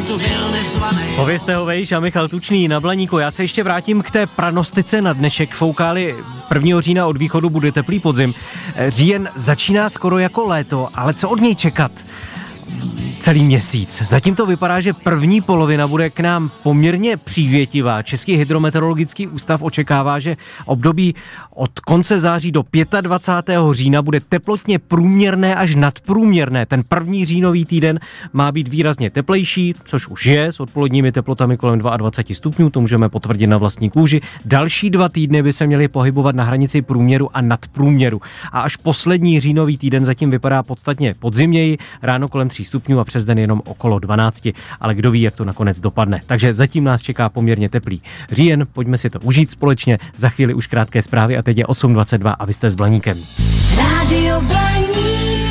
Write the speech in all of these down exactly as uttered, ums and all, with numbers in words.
tu byl nezvaný. Povězte ho Vejš a Michal Tučný na Blaníku. Já se ještě vrátím k té pranostice na dnešek. Foukáli prvního října od východu bude teplý podzim. Říjen začíná skoro jako léto, ale co od něj čekat? Celý měsíc. Zatím to vypadá, že první polovina bude k nám poměrně přívětivá. Český hydrometeorologický ústav očekává, že období od konce září do dvacátého pátého října bude teplotně průměrné až nadprůměrné. Ten první říjnový týden má být výrazně teplejší, což už je, s odpoledními teplotami kolem dvacet dva stupňů, to můžeme potvrdit na vlastní kůži. Další dva týdny by se měly pohybovat na hranici průměru a nadprůměru. A až poslední říjnový týden zatím vypadá podstatně podzimněji, ráno kolem tří stupňů a přes den jenom okolo dvanácti, ale kdo ví, jak to nakonec dopadne. Takže zatím nás čeká poměrně teplý říjen, pojďme si to užít společně, za chvíli už krátké zprávy a teď je osm dvacet dva a vy jste s Blaníkem. Rádio Blaník.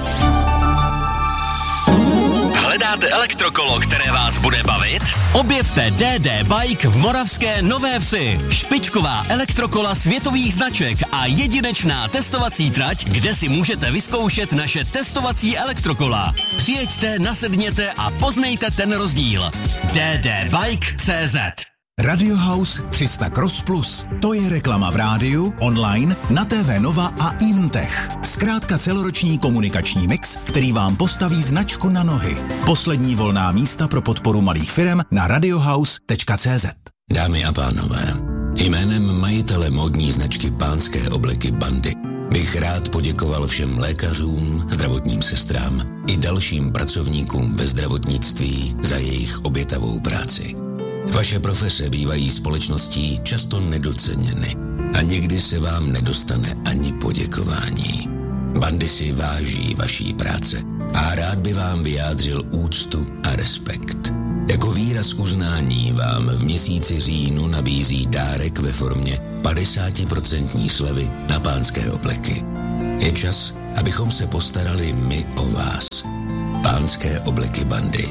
Hledáte elektrokolo, které vás bude bavit? Objevte D D Bike v Moravské Nové Vsi. Špičková elektrokola světových značek a jedinečná testovací trať, kde si můžete vyzkoušet naše testovací elektrokola. Přijeďte, nasedněte a poznejte ten rozdíl. D D Bike tečka cé zet. Radio House tři sta Cross Plus. To je reklama v rádiu, online, na T V Nova a Invtech. Zkrátka celoroční komunikační mix, který vám postaví značku na nohy. Poslední volná místa pro podporu malých firem na radiohouse tečka cé zet. Dámy a pánové, jménem majitele módní značky Pánské obleky Bandy bych rád poděkoval všem lékařům, zdravotním sestrám i dalším pracovníkům ve zdravotnictví za jejich obětavou práci. Vaše profese bývají společností často nedoceněny a někdy se vám nedostane ani poděkování. Bandy si váží vaší práce a rád by vám vyjádřil úctu a respekt. Jako výraz uznání vám v měsíci říjnu nabízí dárek ve formě padesát procent slevy na Pánské obleky. Je čas, abychom se postarali my o vás. Pánské obleky Bandy.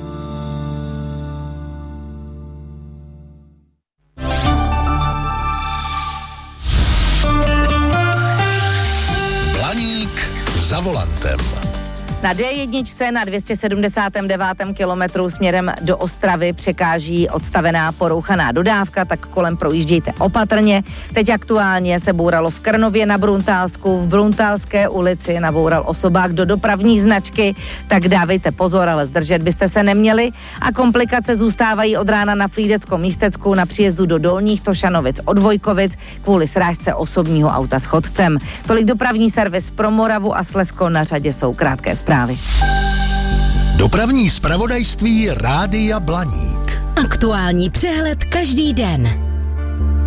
Za volantem. Na D jedna na dvě stě sedmdesát devět kilometrů směrem do Ostravy překáží odstavená porouchaná dodávka, tak kolem projíždějte opatrně. Teď aktuálně se bouralo v Krnově na Bruntálsku, v Bruntálské ulici naboural osobák do dopravní značky, tak dávejte pozor, ale zdržet byste se neměli. A komplikace zůstávají od rána na Frýdecko-Místecku na příjezdu do Dolních Tošanovic od Vojkovic kvůli srážce osobního auta s chodcem. Tolik dopravní servis pro Moravu a Slezsko, na řadě jsou krátké zprávy. Dopravní zpravodajství Rádia Blaník. Aktuální přehled každý den.